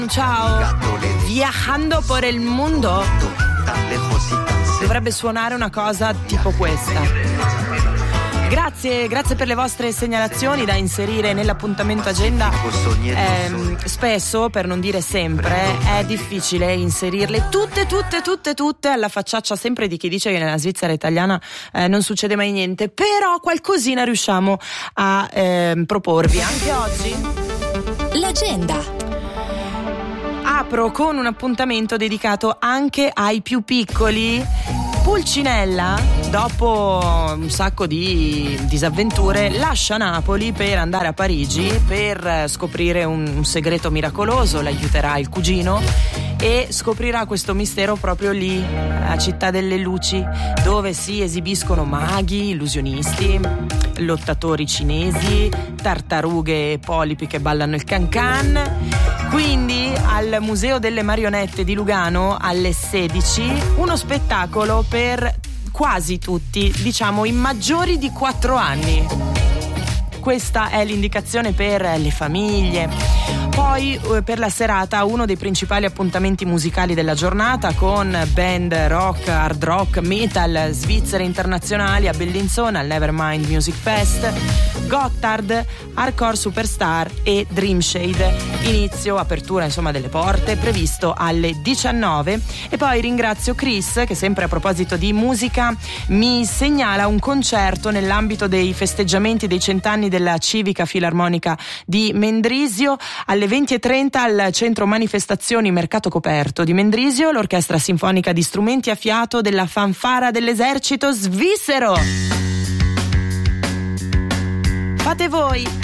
Ciao. Viajando por el mundo dovrebbe suonare una cosa tipo questa. Grazie per le vostre segnalazioni da inserire nell'appuntamento agenda. Spesso, per non dire sempre, è difficile inserirle tutte alla facciaccia sempre di chi dice che nella Svizzera italiana non succede mai niente, però qualcosina riusciamo a proporvi anche oggi. L'agenda. Apro con un appuntamento dedicato anche ai più piccoli. Pulcinella, dopo un sacco di disavventure, lascia Napoli per andare a Parigi per scoprire un segreto miracoloso. L'aiuterà il cugino e scoprirà questo mistero proprio lì, a Città delle Luci, dove si esibiscono maghi, illusionisti, lottatori cinesi, tartarughe e polipi che ballano il can-can. Quindi al Museo delle Marionette di Lugano alle 16 uno spettacolo per quasi tutti, diciamo i maggiori di 4 anni. Questa è l'indicazione per le famiglie. Poi per la serata uno dei principali appuntamenti musicali della giornata con band rock, hard rock, metal svizzere internazionali a Bellinzona al Nevermind Music Fest, Gotthard, Hardcore Superstar e Dreamshade. Inizio, apertura insomma delle porte previsto alle 19. E poi ringrazio Chris che sempre a proposito di musica mi segnala un concerto nell'ambito dei festeggiamenti dei 100 anni della Civica Filarmonica di Mendrisio alle 20:30 al centro manifestazioni Mercato Coperto di Mendrisio, l'orchestra sinfonica di strumenti a fiato della fanfara dell'esercito svizzero. Fate voi!